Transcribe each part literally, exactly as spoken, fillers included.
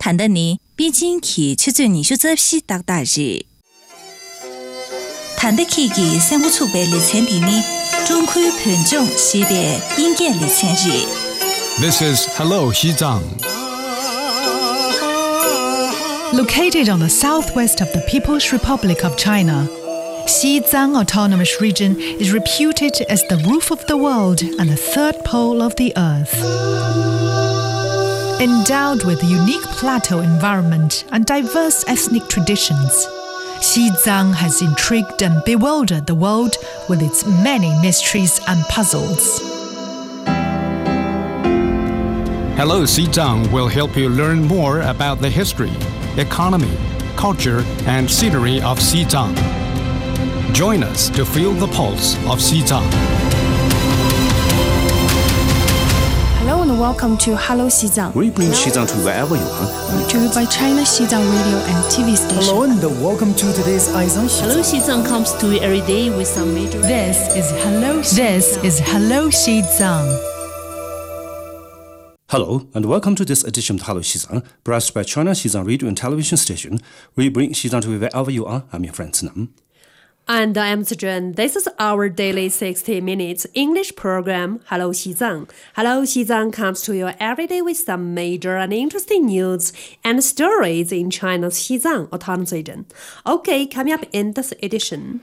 단단히 비진키 최저니 쇼접시 딱다지 단대키기 생후축배 리cen디니 중쿠 편종 시대 인계 리cen지. This is Hello Xizang. Located on the southwest of the People's Republic of China, Xizang Autonomous Region is reputed as the roof of the world and the third pole of the earth. Endowed with a unique plateau environment and diverse ethnic traditions, Xizang has intrigued and bewildered the world with its many mysteries and puzzles. Hello Xizang will help you learn more about the history, economy, culture, and scenery of Xizang. Join us to feel the pulse of Xizang. Hello and welcome to Hello Xizang. We bring Xizang to wherever you are. To you by China Xizang Radio and T V station. Hello and welcome to today's Eyes on Xizang. Hello Xizang comes to you every day with some major... This is Hello Xizang. This is Hello Xizang. Hello and welcome to this edition of Hello Xizang, brought by China Xizang Radio and Television Station. We bring Xizang to you wherever you are. I'm your friend Nam. And I am Zizhen. This is our daily sixty minutes English program, Hello Xizang. Hello Xizang comes to you every day with some major and interesting news and stories in China's Xizang Autonomous Region. Okay, coming up in this edition.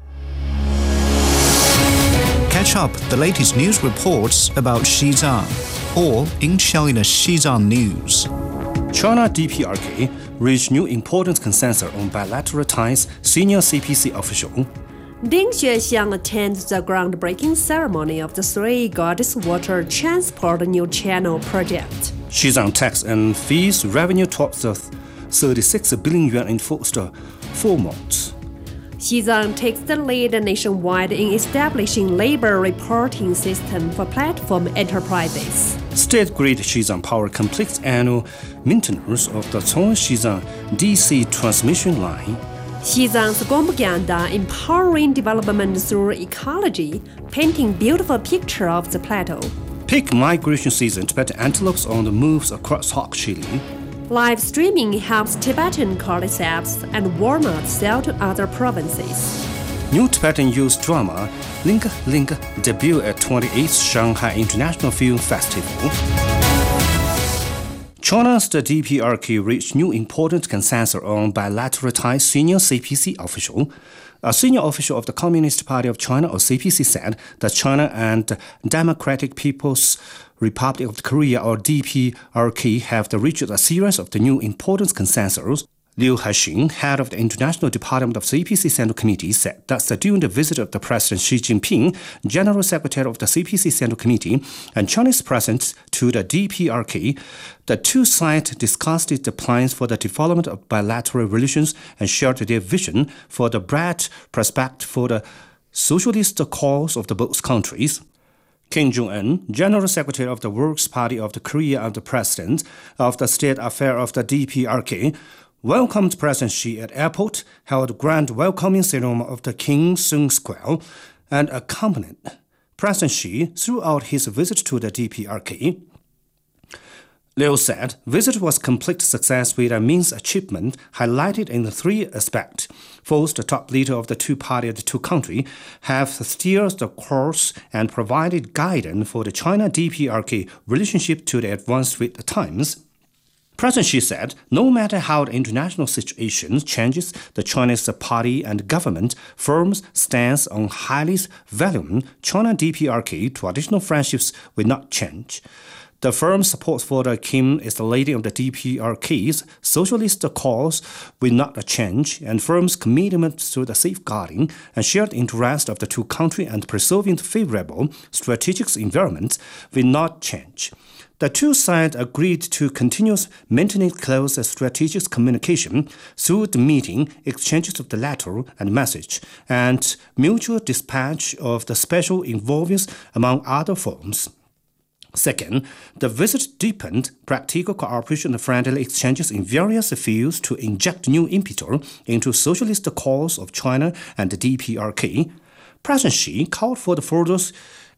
Catch up the latest news reports about Xizang, or in China's Xizang News. China D P R K reached new important consensus on bilateral ties, senior C P C official. Ding Xuexiang attends the groundbreaking ceremony of the Three Goddess Water Transport New Channel project. Xizang tax and fees revenue tops the thirty-six billion yuan in first four months. Xizang takes the lead nationwide in establishing labor reporting system for platform enterprises. State Grid Xizang Power completes annual maintenance of the Chong-Xizang D C transmission line. Xizang's Gongbugyanda empowering development through ecology, painting beautiful picture of the plateau. Peak migration season, Tibetan antelopes on the moves across Hokkien. Live streaming helps Tibetan cordyceps and walnuts sell to other provinces. New Tibetan youth drama, Link Link, debut at twenty-eighth Shanghai International Film Festival. China's the D P R K reached new important consensus on bilateral ties, senior C P C official. A senior official of the Communist Party of China, or C P C, said that China and Democratic People's Republic of Korea, or D P R K, have reached a series of the new important consensus. Liu Haixing, head of the International Department of C P C Central Committee, said that during the visit of the President Xi Jinping, General Secretary of the C P C Central Committee, and Chinese President to the D P R K, the two sides discussed the plans for the development of bilateral relations and shared their vision for the broad prospect for the socialist cause of the both countries. Kim Jong-un, General Secretary of the Works Party of the Korea and the President of the State Affairs of the D P R K, welcomed President Xi at airport, held a grand welcoming ceremony of the King Sung Square, and accompanied President Xi throughout his visit to the D P R K. Liu said, visit was complete success with a means achievement highlighted in the three aspects. First, the top leader of the two parties of the two countries have steered the course and provided guidance for the China-D P R K relationship to the advance with the times. President Xi said, no matter how the international situation changes, the Chinese party and government firms stance on highly valuing China-D P R K traditional friendships will not change. The firm's support for the Kim is the leader of the D P R K's socialist cause will not change, and firm's commitment to the safeguarding and shared interest of the two countries and preserving favorable strategic environments will not change. The two sides agreed to continue maintaining close strategic communication through the meeting, exchanges of the letter and message, and mutual dispatch of the special envoys, among other forms. Second, the visit deepened practical cooperation and friendly exchanges in various fields to inject new impetus into socialist cause of China and the D P R K. President Xi called for the further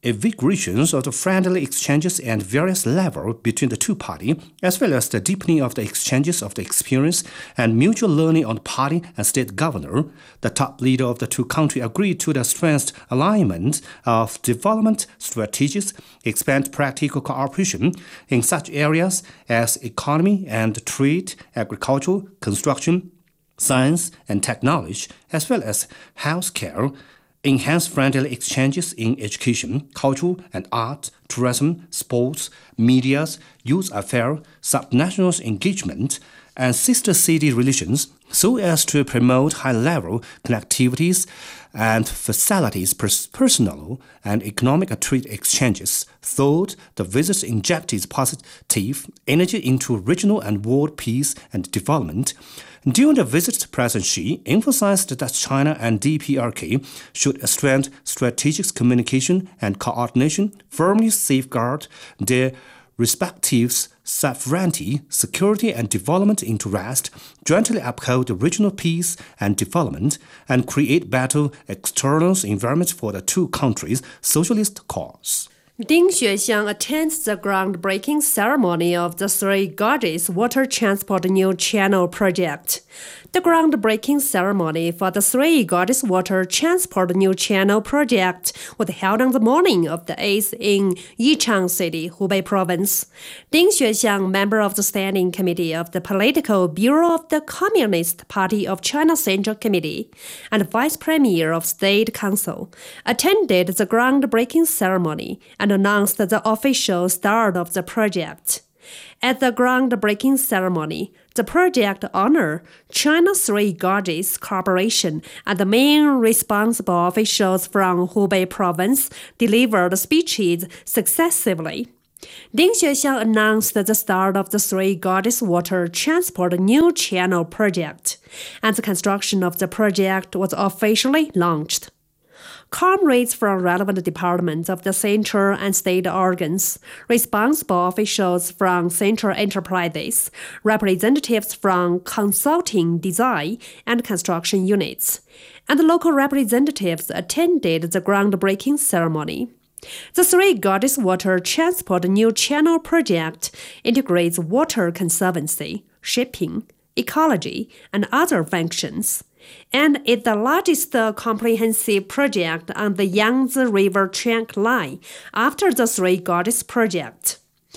invigoration of the friendly exchanges and various levels between the two parties, as well as the deepening of the exchanges of the experience and mutual learning on the party and state governor, the top leader of the two countries agreed to the strengthened alignment of development strategies, expand practical cooperation in such areas as economy and trade, agriculture, construction, science and technology, as well as healthcare, enhance friendly exchanges in education, culture and art, tourism, sports, media, youth affairs, subnational engagement, and sister city relations, so as to promote high-level connectivities and facilities personal and economic trade exchanges. Third, the visits injected positive energy into regional and world peace and development. During the visit, President Xi emphasized that China and D P R K should strengthen strategic communication and coordination, firmly safeguard their respective sovereignty, security and development interest, jointly uphold the regional peace and development, and create better external environment for the two countries' socialist cause. Ding Xuexiang attends the groundbreaking ceremony of the Three Gorges Water Transport New Channel project. The groundbreaking ceremony for the Three Gorges Water Transport New Channel project was held on the morning of the eighth in Yichang City, Hubei Province. Ding Xuexiang, member of the Standing Committee of the Political Bureau of the Communist Party of China Central Committee and Vice Premier of State Council, attended the groundbreaking ceremony and announced the official start of the project. At the groundbreaking ceremony, the project honored China Three Gorges Corporation and the main responsible officials from Hubei Province delivered speeches successively. Ding Xuexiang announced the start of the Three Gorges Water Transport New Channel project, and the construction of the project was officially launched. Comrades from relevant departments of the central and state organs, responsible officials from central enterprises, representatives from consulting, design, and construction units, and local representatives attended the groundbreaking ceremony. The Three Gorges Water Transport New Channel project integrates water conservancy, shipping, ecology, and other functions, and is the largest comprehensive project on the Yangtze River trunk line after the Three Gorges project.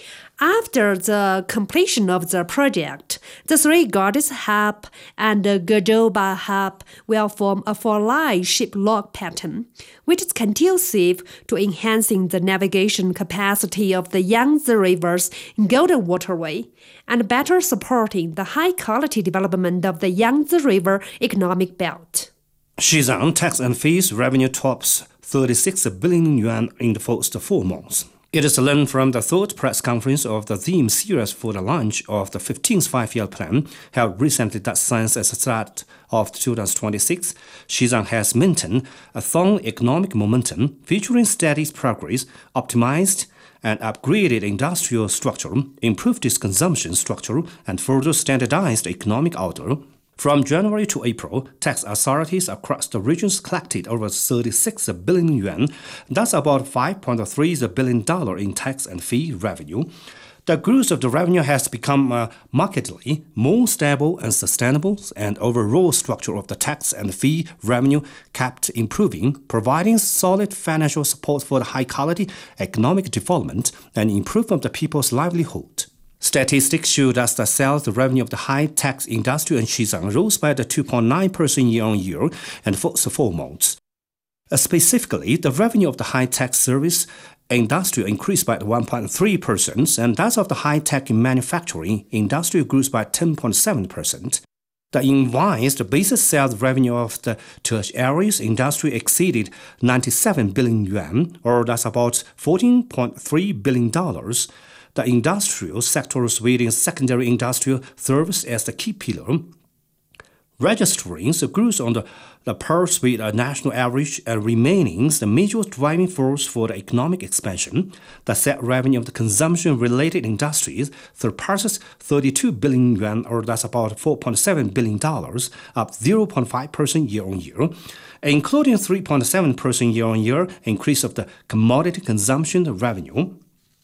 After the completion of the project, the Three Gorges Hub and the Guoba Hub will form a four-line ship lock pattern, which is conducive to enhancing the navigation capacity of the Yangtze River's Golden Waterway and better supporting the high-quality development of the Yangtze River economic belt. Xizang tax and fees revenue tops thirty-six billion yuan in the first four months. It is learned from the third press conference of the theme series for the launch of the fifteenth five-year plan held recently that since the start of two thousand twenty-six, Xizang has maintained a strong economic momentum featuring steady progress, optimized and upgraded industrial structure, improved its consumption structure, and further standardized economic order. From January to April, tax authorities across the regions collected over thirty-six billion yuan, that's about five point three billion dollars in tax and fee revenue. The growth of the revenue has become uh, markedly more stable and sustainable, and overall structure of the tax and fee revenue kept improving, providing solid financial support for the high-quality economic development and improvement of the people's livelihood. Statistics show that the sales revenue of the high-tax industry in Xizang rose by two point nine percent year-on-year in the first four months. Uh, specifically, the revenue of the high-tech service industry increased by one point three percent, and that of the high-tech manufacturing industry grew by ten point seven percent. The invoiced basic sales revenue of the tertiary industry exceeded ninety-seven billion yuan, or that's about fourteen point three billion dollars. The industrial sectors within secondary industrial serves as the key pillar. registering the growth on the, the pulse with a national average and remaining the major driving force for the economic expansion. The set revenue of the consumption-related industries surpasses thirty-two billion yuan, or that's about four point seven billion dollars, up zero point five percent year-on-year, including three point seven percent year-on-year increase of the commodity consumption revenue.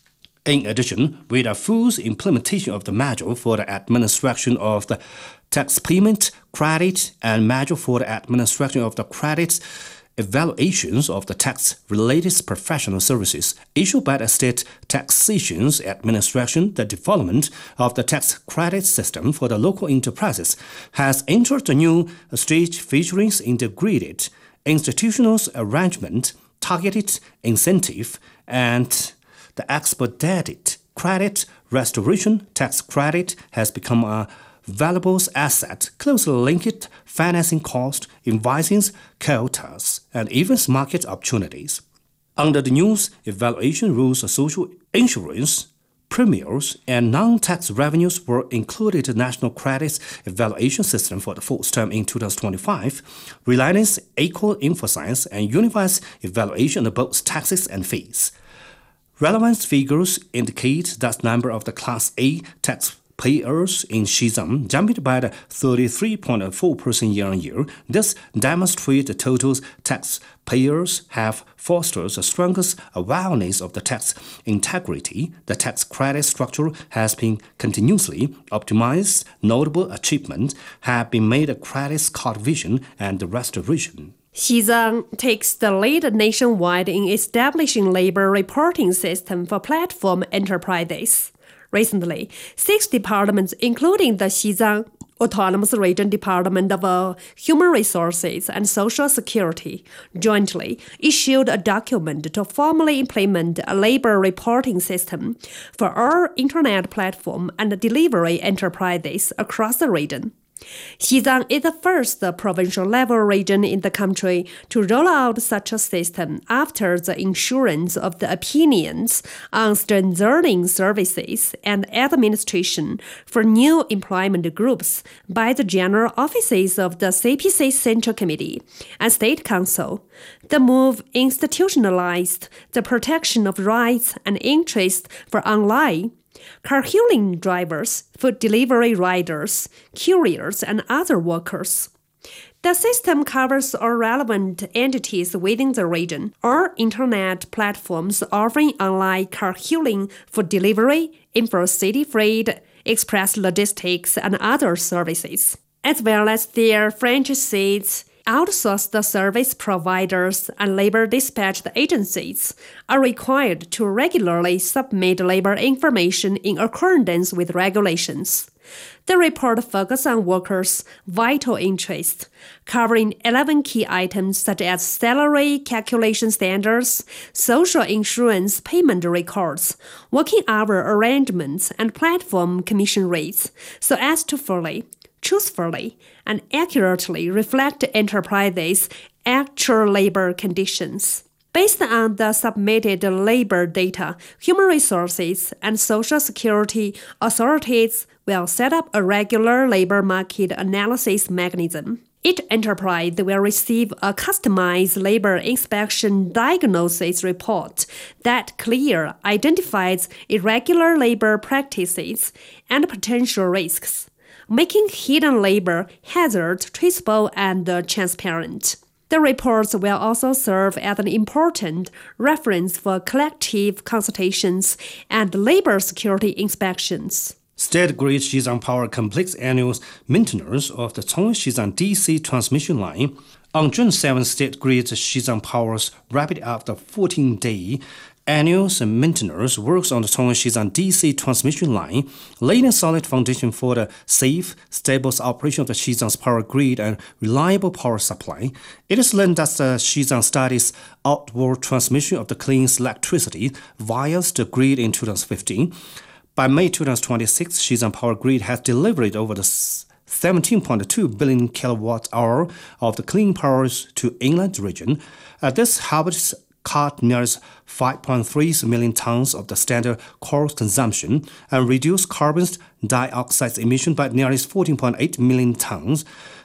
In addition, with a full implementation of the measure for the administration of the tax payment, credit, and measure for the administration of the credit evaluations of the tax-related professional services issued by the State Taxation Administration, the development of the tax credit system for the local enterprises has entered a new stage featuring integrated institutional arrangement, targeted incentive, and the expedited credit restoration tax credit has become a valuable asset, closely linked financing cost, invoicing quotas, and even market opportunities. Under the new evaluation rules, social insurance premiums and non-tax revenues were included in the National Credit Evaluation System for the first time in two thousand twenty-five, relying equal emphasis and unified evaluation of both taxes and fees. Relevant figures indicate that number of the Class A taxpayers in Xizang jumped by the thirty-three point four percent year-on-year. This demonstrates the total taxpayers have fostered the strongest awareness of the tax integrity. The tax credit structure has been continuously optimized. Notable achievements have been made at credit card vision and restoration. Xizang takes the lead nationwide in establishing labor reporting system for platform enterprises. Recently, six departments, including the Xizang Autonomous Region Department of uh, Human Resources and Social Security, jointly issued a document to formally implement a labor reporting system for all internet platform and delivery enterprises across the region. Xizang is the first provincial-level region in the country to roll out such a system after the issuance of the opinions on strengthening services and administration for new employment groups by the general offices of the C P C Central Committee and State Council. The move institutionalized the protection of rights and interests for online car-hailing drivers, food delivery riders, couriers, and other workers. The system covers all relevant entities within the region, all internet platforms offering online car-hailing, food delivery, intra-city freight, express logistics, and other services, as well as their franchisees, outsourced service providers, and labor dispatch agencies are required to regularly submit labor information in accordance with regulations. The report focuses on workers' vital interests, covering eleven key items such as salary calculation standards, social insurance payment records, working hour arrangements, and platform commission rates, so as to fully, truthfully, and accurately reflect enterprises' actual labor conditions. Based on the submitted labor data, Human Resources and Social Security authorities will set up a regular labor market analysis mechanism. Each enterprise will receive a customized labor inspection diagnosis report that clearly identifies irregular labor practices and potential risks, making hidden labor hazards traceable and uh, transparent. The reports will also serve as an important reference for collective consultations and labor security inspections. State Grid Xizang Power completes annual maintenance of the Chongqing-Xizang D C transmission line. On June seventh, State Grid Xizang Power's wrapped up the fourteen-day annual maintenance works on the Chongqing-Xizang D C transmission line, laying a solid foundation for the safe, stable operation of the Xizang's power grid and reliable power supply. It is learned that the Xizang studies outward transmission of the clean electricity via the grid in two thousand fifteen. By May twenty twenty-six, Xizang Power Grid has delivered over the seventeen point two billion kilowatt hour of the clean powers to inland region. Uh, this helps cut nearly five point three million tons of the standard coal consumption and reduce carbon dioxide emission by nearly fourteen point eight million tons.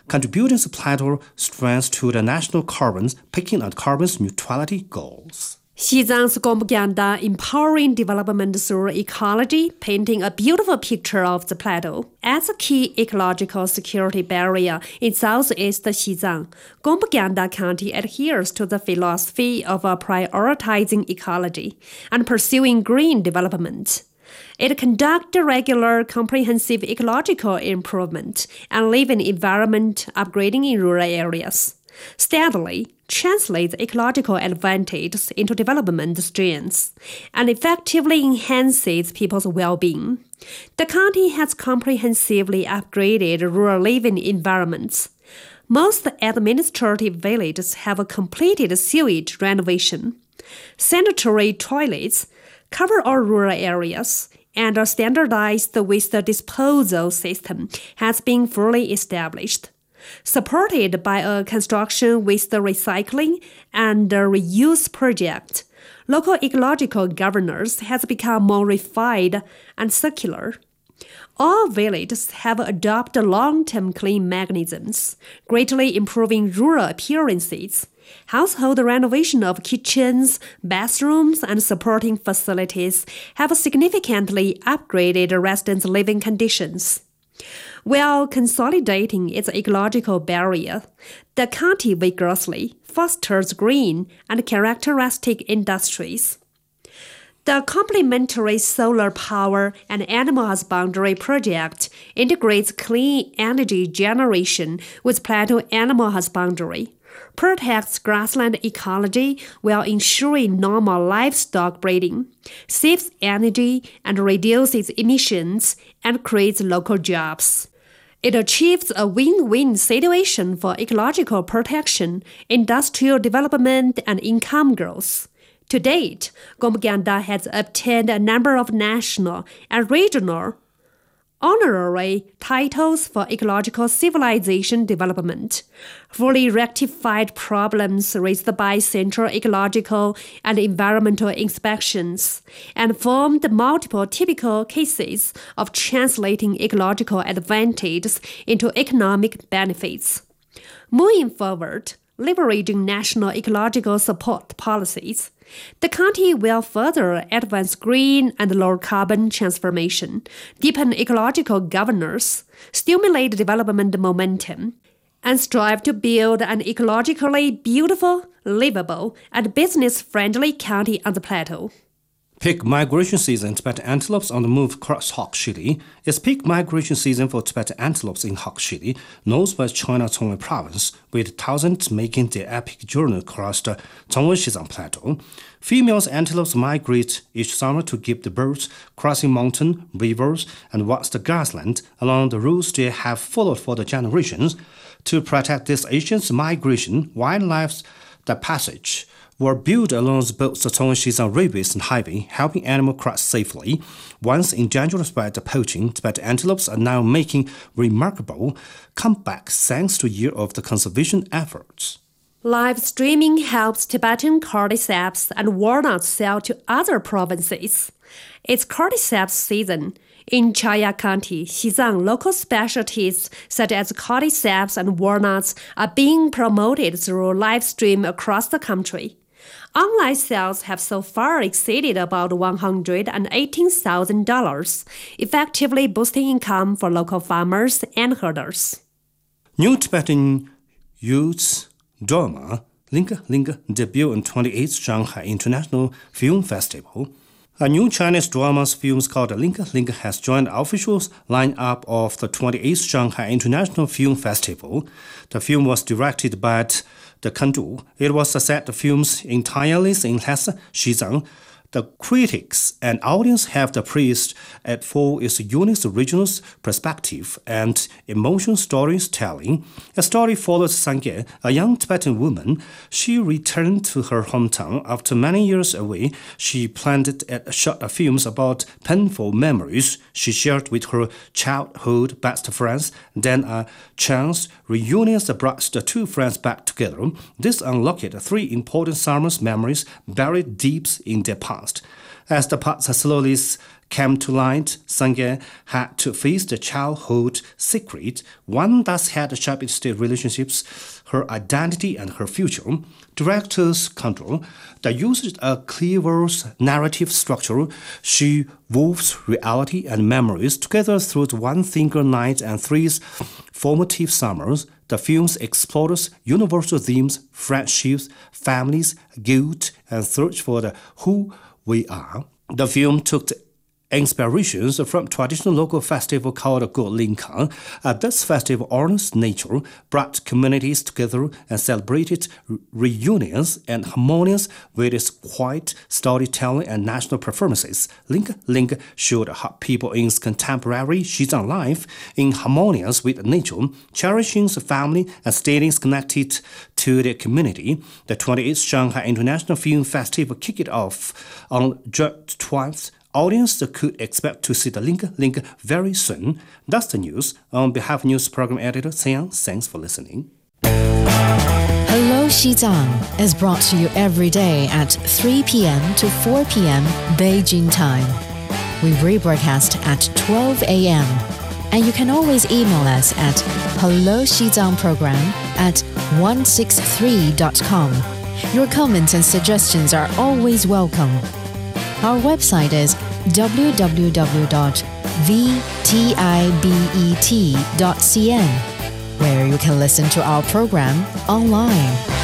contributing substantial strength to the national carbon picking and carbon neutrality goals. Xizang's propaganda empowering development through ecology, painting a beautiful picture of the plateau. As a key ecological security barrier in southeast Xizang, Gombagyanda County adheres to the philosophy of prioritizing ecology and pursuing green development. It conducts regular comprehensive ecological improvement and living environment upgrading in rural areas. Steadily translates ecological advantages into development strengths and effectively enhances people's well-being. The county has comprehensively upgraded rural living environments. Most administrative villages have a completed sewage renovation. Sanitary toilets cover all rural areas, and a standardized waste disposal system has been fully established. Supported by a construction waste recycling and reuse project, local ecological governance has become more refined and circular. All villages have adopted long-term clean mechanisms, greatly improving rural appearances. Household renovation of kitchens, bathrooms, and supporting facilities have significantly upgraded residents' living conditions. While consolidating its ecological barrier, the county vigorously fosters green and characteristic industries. The complementary solar power and animal husbandry project integrates clean energy generation with plateau animal husbandry, protects grassland ecology while ensuring normal livestock breeding, saves energy and reduces emissions, and creates local jobs. It achieves a win-win situation for ecological protection, industrial development, and income growth. To date, Gombagyanda has obtained a number of national and regional honorary titles for ecological civilization development, fully rectified problems raised by central ecological and environmental inspections, and formed multiple typical cases of translating ecological advantages into economic benefits. Moving forward, leveraging national ecological support policies, the county will further advance green and low-carbon transformation, deepen ecological governance, stimulate development momentum, and strive to build an ecologically beautiful, livable, and business-friendly county on the plateau. Peak migration season Tibetan antelopes on the move across Hokkshiri. It's peak migration season for Tibetan antelopes in Hokkshiri, northwest China Tongwei province, with thousands making their epic journey across the Tongwei-Xizang plateau. Females antelopes migrate each summer to give the birds, crossing mountain, rivers, and vast grassland along the routes they have followed for the generations. To protect this ancient migration, wildlife the passage were built along both the Tongwei-Xizang railways and highway, helping animals cross safely. Once endangered by the poaching, Tibetan antelopes are now making remarkable comebacks thanks to years of the conservation efforts. Live streaming helps Tibetan cordyceps and walnuts sell to other provinces. It's cordyceps season. In Chaya County, Xizang, local specialties such as cordyceps and walnuts are being promoted through live stream across the country. Online sales have so far exceeded about one hundred eighteen thousand dollars, effectively boosting income for local farmers and herders. New Tibetan youth drama Linka Linka debuted on twenty-eighth Shanghai International Film Festival. A new Chinese drama film called Linka Linka has joined the official lineup of the twenty-eighth Shanghai International Film Festival. The film was directed by the Kandu. It was set the films entirely in Lhasa, Xizang. The critics and audience have the praised it for its unique regional perspective and emotional storytelling. A story follows Sangye, a young Tibetan woman. She returned to her hometown after many years away. She planned and shot films about painful memories she shared with her childhood best friends. Then a chance reunion brought the two friends back together. This unlocked three important summer memories buried deep in their past. As the parts slowly came to light, Sangye had to face the childhood secret, one that had shaped state relationships, her identity, and her future. Director's control that used a clever narrative structure. She woves reality and memories together through one single night and three formative summers. The film explores universal themes, friendships, families, guilt, and search for the who we are. The film took inspirations from traditional local festival called Guolinkang. Uh, this festival honors nature, brought communities together, and celebrated re- reunions and harmonies with its quiet storytelling and national performances. Link Link showed how people in contemporary Xizang life in harmonious with nature, cherishing the family and staying connected to their community. The twenty-eighth Shanghai International Film Festival kicked off on June twelfth. Audience could expect to see the link link very soon. That's the news. On behalf of News Program Editor Xiang, thanks for listening. Hello Xizang is brought to you every day at three p.m. to four p.m. Beijing time. We rebroadcast at twelve a.m. And you can always email us at hello xizang program at one sixty-three dot com. Your comments and suggestions are always welcome. Our website is w w w dot v t i bet dot c n, where you can listen to our program online.